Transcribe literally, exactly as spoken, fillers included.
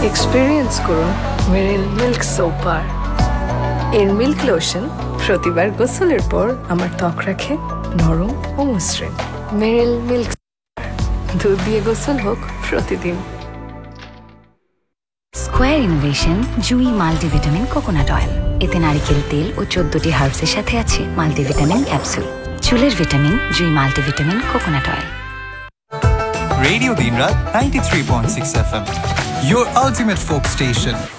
Experience করুন মেরিল milk soap bar. এর milk lotion প্রতিবার গোসলের পর আমার ত্বক রাখে নরম ও মসৃণ। মেরিল মিল্ক দুধ দিয়ে গোসল হোক প্রতিদিন। স্কোয়ার ইনোভেশন জুই মাল্টিভিটামিন কোকোনাট অয়েল। এতে নারিকেল তেল ও চোদ্দটি হার্বসের সাথে আছে মাল্টিভিটামিন ক্যাপসুল। চুলের vitamin Jui multivitamin coconut oil. Radio Dinrat ninety-three point six F M, your ultimate folk station.